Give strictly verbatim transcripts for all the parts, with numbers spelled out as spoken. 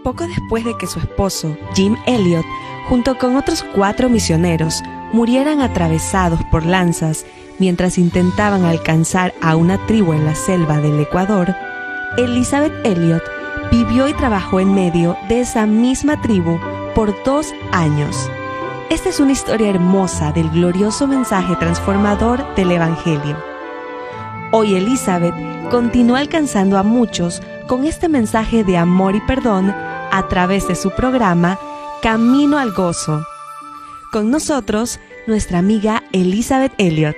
Poco después de que su esposo, Jim Elliot, junto con otros cuatro misioneros, murieran atravesados por lanzas mientras intentaban alcanzar a una tribu en la selva del Ecuador, Elizabeth Elliot vivió y trabajó en medio de esa misma tribu por dos años. Esta es una historia hermosa del glorioso mensaje transformador del Evangelio. Hoy Elizabeth continúa alcanzando a muchos con este mensaje de amor y perdón a través de su programa Camino al Gozo. Con nosotros, nuestra amiga Elizabeth Elliot.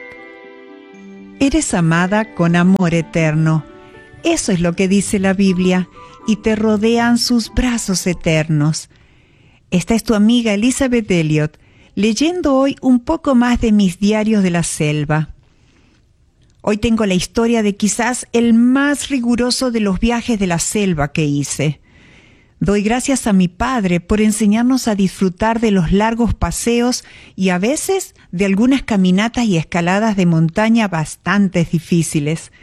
Eres amada con amor eterno. Eso es lo que dice la Biblia, y te rodean sus brazos eternos. Esta es tu amiga Elizabeth Elliot, leyendo hoy un poco más de mis diarios de la selva. Hoy tengo la historia de quizás el más riguroso de los viajes de la selva que hice. Doy gracias a mi padre por enseñarnos a disfrutar de los largos paseos y a veces de algunas caminatas y escaladas de montaña bastante difíciles.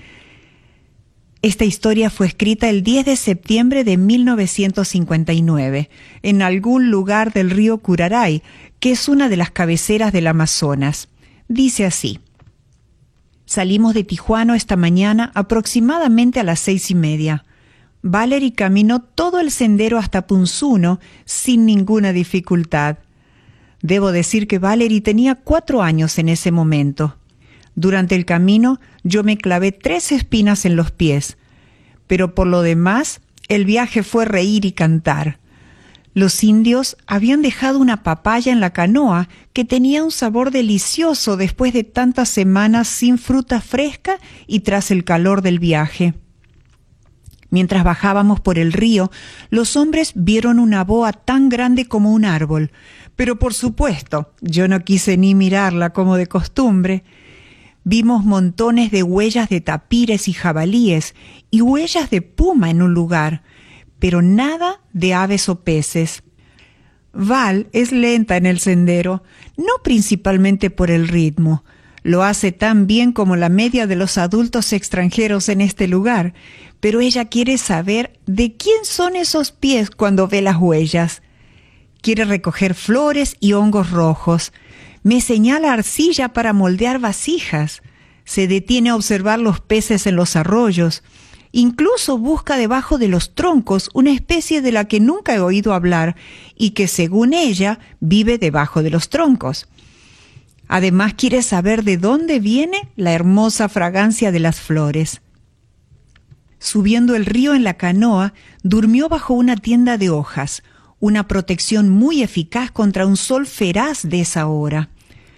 Esta historia fue escrita el diez de septiembre de mil novecientos cincuenta y nueve, en algún lugar del río Curaray, que es una de las cabeceras del Amazonas. Dice así: Salimos de Tijuana esta mañana aproximadamente a las seis y media. Valerie caminó todo el sendero hasta Punzuno sin ninguna dificultad. Debo decir que Valerie tenía cuatro años en ese momento. Durante el camino yo me clavé tres espinas en los pies, pero por lo demás el viaje fue reír y cantar. Los indios habían dejado una papaya en la canoa que tenía un sabor delicioso después de tantas semanas sin fruta fresca y tras el calor del viaje. Mientras bajábamos por el río, los hombres vieron una boa tan grande como un árbol, pero por supuesto, yo no quise ni mirarla como de costumbre. Vimos montones de huellas de tapires y jabalíes y huellas de puma en un lugar, pero nada de aves o peces. Val es lenta en el sendero, no principalmente por el ritmo. Lo hace tan bien como la media de los adultos extranjeros en este lugar, pero ella quiere saber de quién son esos pies cuando ve las huellas. Quiere recoger flores y hongos rojos. Me señala arcilla para moldear vasijas. Se detiene a observar los peces en los arroyos. Incluso busca debajo de los troncos una especie de la que nunca he oído hablar y que, según ella, vive debajo de los troncos. Además, quiere saber de dónde viene la hermosa fragancia de las flores. Subiendo el río en la canoa, durmió bajo una tienda de hojas, una protección muy eficaz contra un sol feraz de esa hora.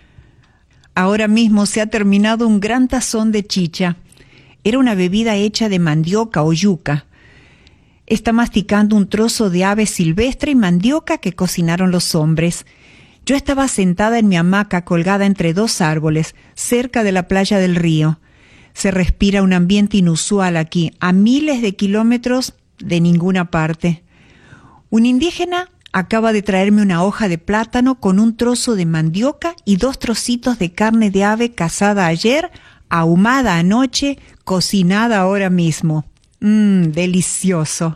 Ahora mismo se ha terminado un gran tazón de chicha. Era una bebida hecha de mandioca o yuca. Está masticando un trozo de ave silvestre y mandioca que cocinaron los hombres. Yo estaba sentada en mi hamaca colgada entre dos árboles, cerca de la playa del río. Se respira un ambiente inusual aquí, a miles de kilómetros de ninguna parte. Un indígena acaba de traerme una hoja de plátano con un trozo de mandioca y dos trocitos de carne de ave cazada ayer, ahumada anoche, cocinada ahora mismo. Mmm, delicioso.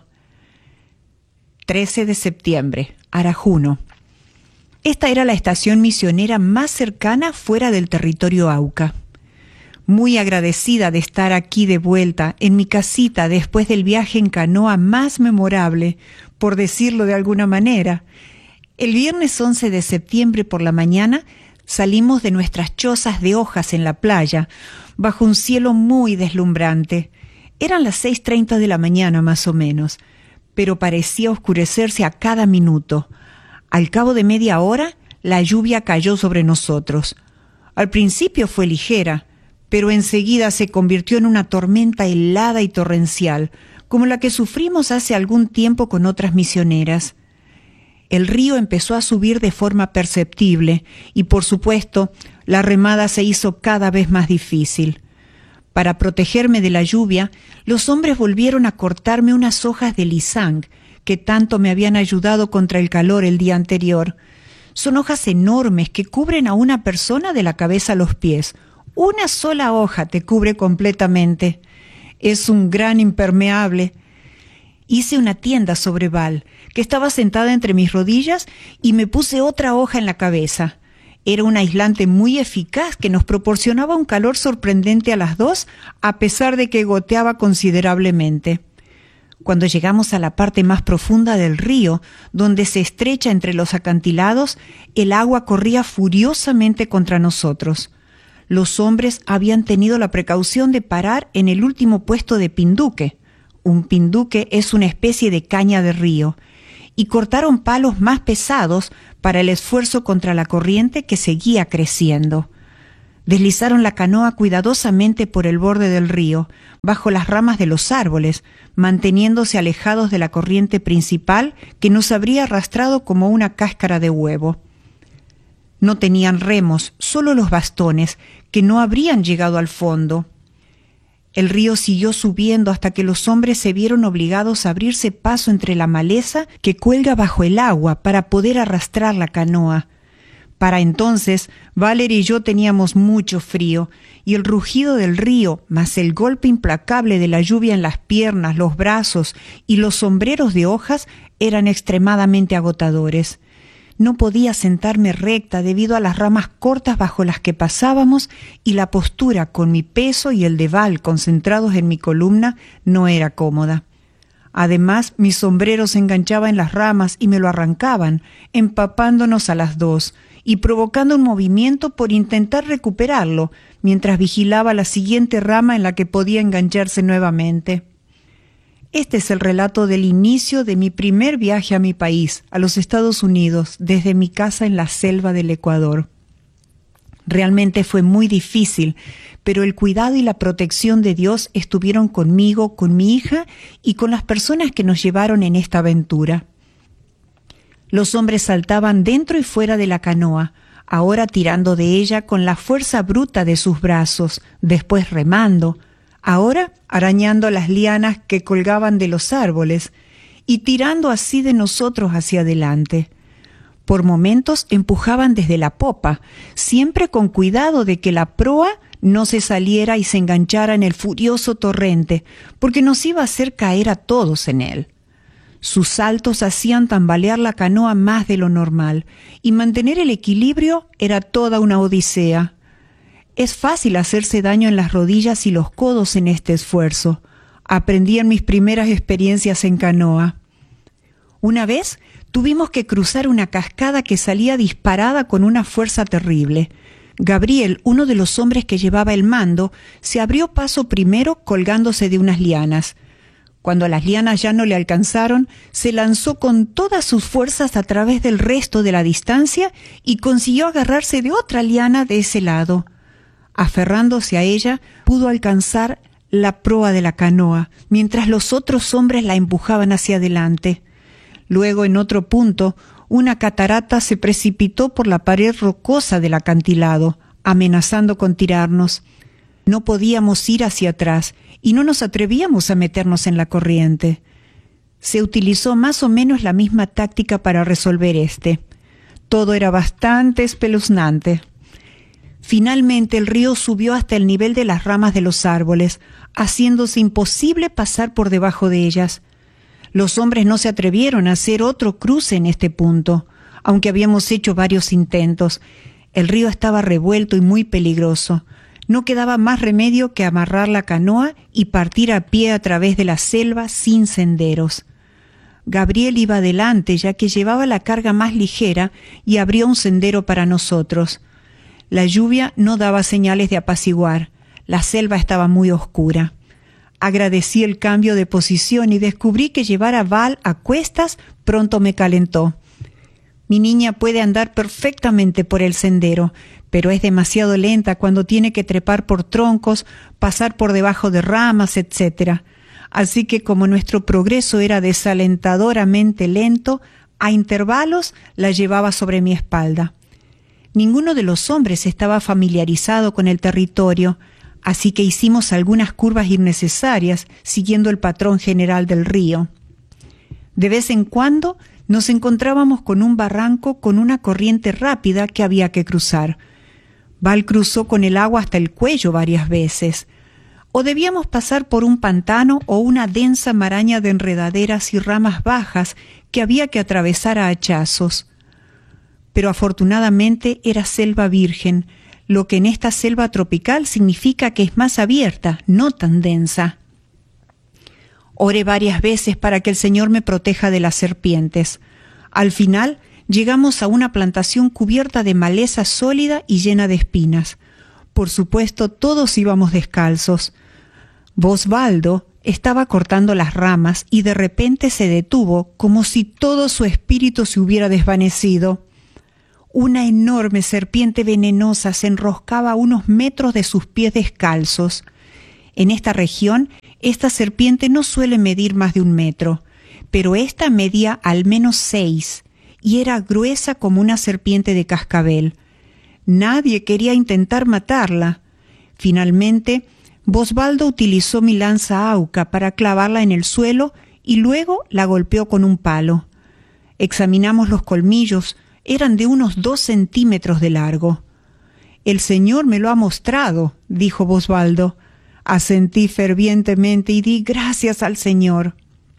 trece de septiembre, Arajuno. Esta era la estación misionera más cercana fuera del territorio Auca. Muy agradecida de estar aquí de vuelta en mi casita después del viaje en canoa más memorable, por decirlo de alguna manera. El viernes once de septiembre por la mañana salimos de nuestras chozas de hojas en la playa, bajo un cielo muy deslumbrante. Eran las seis treinta de la mañana más o menos, pero parecía oscurecerse a cada minuto. Al cabo de media hora, la lluvia cayó sobre nosotros. Al principio fue ligera, pero enseguida se convirtió en una tormenta helada y torrencial, como la que sufrimos hace algún tiempo con otras misioneras. El río empezó a subir de forma perceptible y, por supuesto, la remada se hizo cada vez más difícil. Para protegerme de la lluvia, los hombres volvieron a cortarme unas hojas de lisang, que tanto me habían ayudado contra el calor el día anterior. Son hojas enormes que cubren a una persona de la cabeza a los pies. Una sola hoja te cubre completamente. Es un gran impermeable. Hice una tienda sobre Val, que estaba sentada entre mis rodillas, y me puse otra hoja en la cabeza. Era un aislante muy eficaz que nos proporcionaba un calor sorprendente a las dos, a pesar de que goteaba considerablemente. Cuando llegamos a la parte más profunda del río, donde se estrecha entre los acantilados, el agua corría furiosamente contra nosotros. Los hombres habían tenido la precaución de parar en el último puesto de pinduque. Un pinduque es una especie de caña de río, y cortaron palos más pesados para el esfuerzo contra la corriente que seguía creciendo. Deslizaron la canoa cuidadosamente por el borde del río, bajo las ramas de los árboles, manteniéndose alejados de la corriente principal que nos habría arrastrado como una cáscara de huevo. No tenían remos, solo los bastones, que no habrían llegado al fondo. El río siguió subiendo hasta que los hombres se vieron obligados a abrirse paso entre la maleza que cuelga bajo el agua para poder arrastrar la canoa. Para entonces, Valerie y yo teníamos mucho frío, y el rugido del río, más el golpe implacable de la lluvia en las piernas, los brazos y los sombreros de hojas eran extremadamente agotadores. No podía sentarme recta debido a las ramas cortas bajo las que pasábamos, y la postura con mi peso y el de Val concentrados en mi columna no era cómoda. Además, mi sombrero se enganchaba en las ramas y me lo arrancaban, empapándonos a las dos y provocando un movimiento por intentar recuperarlo, mientras vigilaba la siguiente rama en la que podía engancharse nuevamente. Este es el relato del inicio de mi primer viaje a mi país, a los Estados Unidos, desde mi casa en la selva del Ecuador. Realmente fue muy difícil, pero el cuidado y la protección de Dios estuvieron conmigo, con mi hija y con las personas que nos llevaron en esta aventura. Los hombres saltaban dentro y fuera de la canoa, ahora tirando de ella con la fuerza bruta de sus brazos, después remando, ahora arañando las lianas que colgaban de los árboles y tirando así de nosotros hacia adelante. Por momentos empujaban desde la popa, siempre con cuidado de que la proa no se saliera y se enganchara en el furioso torrente, porque nos iba a hacer caer a todos en él. Sus saltos hacían tambalear la canoa más de lo normal, y mantener el equilibrio era toda una odisea. Es fácil hacerse daño en las rodillas y los codos en este esfuerzo. Aprendí en mis primeras experiencias en canoa. Una vez tuvimos que cruzar una cascada que salía disparada con una fuerza terrible. Gabriel, uno de los hombres que llevaba el mando, se abrió paso primero colgándose de unas lianas. Cuando las lianas ya no le alcanzaron, se lanzó con todas sus fuerzas a través del resto de la distancia y consiguió agarrarse de otra liana de ese lado. Aferrándose a ella, pudo alcanzar la proa de la canoa, mientras los otros hombres la empujaban hacia adelante. Luego, en otro punto, una catarata se precipitó por la pared rocosa del acantilado, amenazando con tirarnos. No podíamos ir hacia atrás y no nos atrevíamos a meternos en la corriente. Se utilizó más o menos la misma táctica para resolver este. Todo era bastante espeluznante. Finalmente el río subió hasta el nivel de las ramas de los árboles, haciéndose imposible pasar por debajo de ellas. Los hombres no se atrevieron a hacer otro cruce en este punto, aunque habíamos hecho varios intentos. El río estaba revuelto y muy peligroso. No quedaba más remedio que amarrar la canoa y partir a pie a través de la selva sin senderos. Gabriel iba adelante, ya que llevaba la carga más ligera y abrió un sendero para nosotros. La lluvia no daba señales de apaciguar. La selva estaba muy oscura. Agradecí el cambio de posición y descubrí que llevar a Val a cuestas pronto me calentó. Mi niña puede andar perfectamente por el sendero, pero es demasiado lenta cuando tiene que trepar por troncos, pasar por debajo de ramas, etcétera. Así que como nuestro progreso era desalentadoramente lento, a intervalos la llevaba sobre mi espalda. Ninguno de los hombres estaba familiarizado con el territorio, así que hicimos algunas curvas innecesarias siguiendo el patrón general del río. De vez en cuando nos encontrábamos con un barranco con una corriente rápida que había que cruzar. Val cruzó con el agua hasta el cuello varias veces. o debíamos pasar por un pantano o una densa maraña de enredaderas y ramas bajas que había que atravesar a hachazos. Pero afortunadamente era selva virgen, lo que en esta selva tropical significa que es más abierta, no tan densa. Oré varias veces para que el Señor me proteja de las serpientes. Al final llegamos a una plantación cubierta de maleza sólida y llena de espinas. Por supuesto, todos íbamos descalzos. Bosbaldo estaba cortando las ramas y de repente se detuvo como si todo su espíritu se hubiera desvanecido. Una enorme serpiente venenosa se enroscaba a unos metros de sus pies descalzos. En esta región, esta serpiente no suele medir más de un metro, pero esta medía al menos seis y era gruesa como una serpiente de cascabel. Nadie quería intentar matarla. Finalmente, Bosbaldo utilizó mi lanza auca para clavarla en el suelo y luego la golpeó con un palo. Examinamos los colmillos, eran de unos dos centímetros de largo. «El Señor me lo ha mostrado», dijo Bosbaldo. Asentí fervientemente y di gracias al Señor.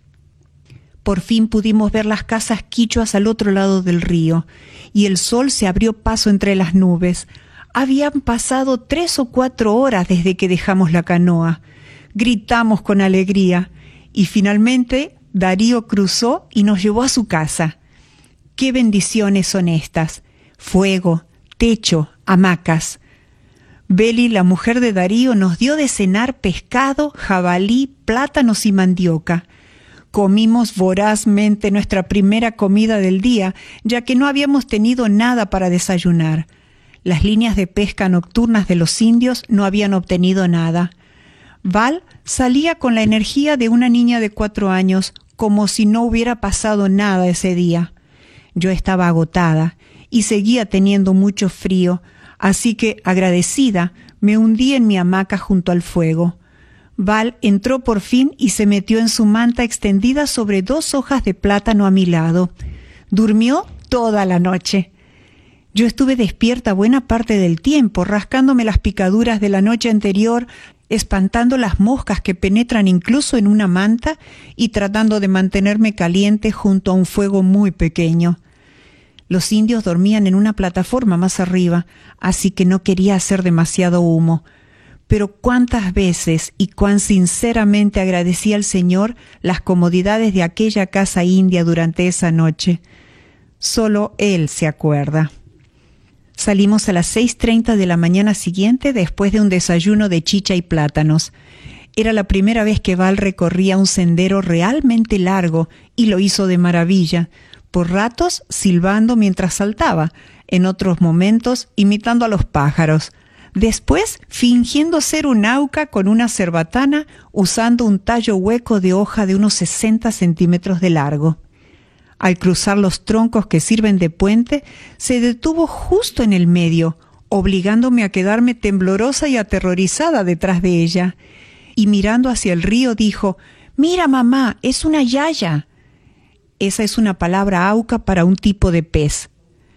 Por fin pudimos ver las casas quichuas al otro lado del río, y el sol se abrió paso entre las nubes. Habían pasado tres o cuatro horas desde que dejamos la canoa. Gritamos con alegría, y finalmente Darío cruzó y nos llevó a su casa. ¡Qué bendiciones son estas! Fuego, techo, hamacas. Beli, la mujer de Darío, nos dio de cenar pescado, jabalí, plátanos y mandioca. Comimos vorazmente nuestra primera comida del día, ya que no habíamos tenido nada para desayunar. Las líneas de pesca nocturnas de los indios no habían obtenido nada. Val salía con la energía de una niña de cuatro años, como si no hubiera pasado nada ese día. Yo estaba agotada y seguía teniendo mucho frío, así que, agradecida, me hundí en mi hamaca junto al fuego. Val entró por fin y se metió en su manta extendida sobre dos hojas de plátano a mi lado. Durmió toda la noche. Yo estuve despierta buena parte del tiempo, rascándome las picaduras de la noche anterior, espantando las moscas que penetran incluso en una manta y tratando de mantenerme caliente junto a un fuego muy pequeño. Los indios dormían en una plataforma más arriba, así que no quería hacer demasiado humo. Pero cuántas veces y cuán sinceramente agradecí al Señor las comodidades de aquella casa india durante esa noche. Solo Él se acuerda. Salimos a las seis treinta de la mañana siguiente después de un desayuno de chicha y plátanos. Era la primera vez que Val recorría un sendero realmente largo y lo hizo de maravilla, por ratos silbando mientras saltaba, en otros momentos imitando a los pájaros, después fingiendo ser un auca con una cerbatana usando un tallo hueco de hoja de unos sesenta centímetros de largo. Al cruzar los troncos que sirven de puente, se detuvo justo en el medio, obligándome a quedarme temblorosa y aterrorizada detrás de ella. Y mirando hacia el río dijo: «Mira, mamá, es una yaya». Esa es una palabra auca para un tipo de pez.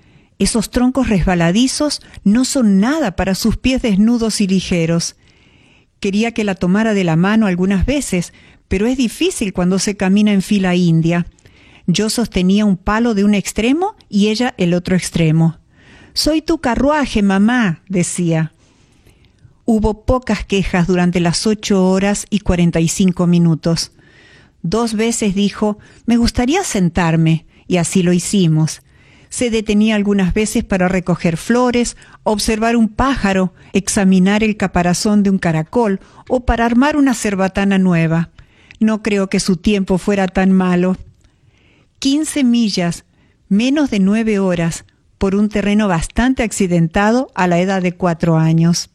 Esos troncos resbaladizos no son nada para sus pies desnudos y ligeros. Quería que la tomara de la mano algunas veces, pero es difícil cuando se camina en fila india. Yo sostenía un palo de un extremo y ella el otro extremo. «Soy tu carruaje, mamá», decía. Hubo pocas quejas durante las ocho horas y cuarenta y cinco minutos. Dos veces dijo: «Me gustaría sentarme», y así lo hicimos. Se detenía algunas veces para recoger flores, observar un pájaro, examinar el caparazón de un caracol o para armar una cerbatana nueva. No creo que su tiempo fuera tan malo. Quince millas, menos de nueve horas, por un terreno bastante accidentado a la edad de cuatro años.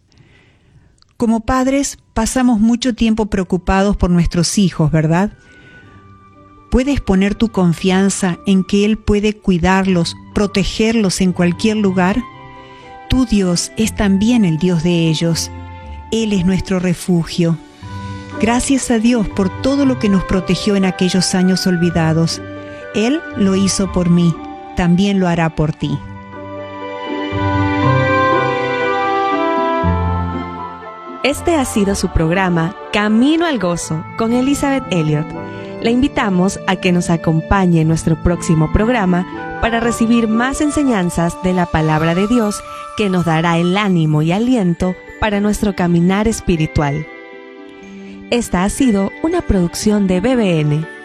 Como padres, pasamos mucho tiempo preocupados por nuestros hijos, ¿verdad? ¿Puedes poner tu confianza en que Él puede cuidarlos, protegerlos en cualquier lugar? Tu Dios es también el Dios de ellos. Él es nuestro refugio. Gracias a Dios por todo lo que nos protegió en aquellos años olvidados. Él lo hizo por mí, también lo hará por ti. Este ha sido su programa Camino al Gozo con Elizabeth Elliot. La invitamos a que nos acompañe en nuestro próximo programa para recibir más enseñanzas de la palabra de Dios que nos dará el ánimo y aliento para nuestro caminar espiritual. Esta ha sido una producción de B B N.